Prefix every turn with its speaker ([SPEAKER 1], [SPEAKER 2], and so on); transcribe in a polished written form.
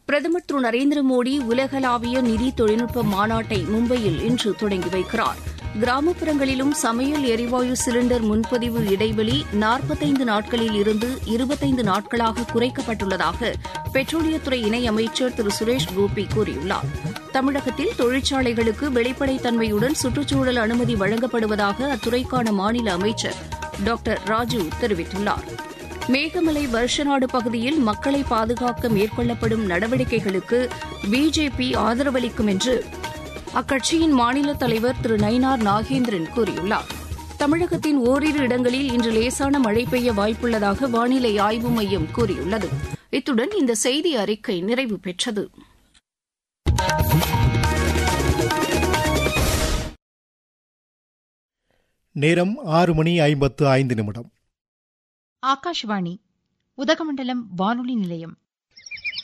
[SPEAKER 1] பிரதமர் திரு நரேந்திர மோடி உலகளாவிய நிதி தொழில்நுட்ப மாநாட்டை மும்பையில் இன்று தொடங்கி வைக்கிறார். கிராமப்புறங்களிலும் சமையல் எரிவாயு சிலிண்டர் முன்பதிவு இடைவெளி 45 நாட்களில் இருந்து 25 நாட்களாக குறைக்கப்பட்டுள்ளதாக பெட்ரோலியத்துறை இணையமைச்சர் திரு சுரேஷ் கோபி கூறியுள்ளார். தமிழகத்தில் தொழிற்சாலைகளுக்கு வெளிப்படைத்தன்மையுடன் சுற்றுச்சூழல் அனுமதி வழங்கப்படுவதாக அத்துறைக்கான மாநில அமைச்சர் டாக்டர் ராஜு தெரிவித்துள்ளார். மேகமலை வருஷநாடு பகுதியில் மக்களை பாதுகாக்க மேற்கொள்ளப்படும் நடவடிக்கைகளுக்கு பிஜேபி ஆதரவளிக்கும் என்று அக்கட்சியின் மாநில தலைவர் திரு நயினார் நாகேந்திரன் கூறியுள்ளார். தமிழகத்தின் ஓரிரு இடங்களில் இன்று லேசான மழை பெய்ய வாய்ப்புள்ளதாக வானிலை ஆய்வு மையம் கூறியுள்ளது. இத்துடன் இந்த செய்தி அறிக்கை நிறைவு பெற்றது.
[SPEAKER 2] நேரம் 6:55.
[SPEAKER 3] ஆகாஷ்வாணி உதகமண்டலம் வானொலி நிலையம்.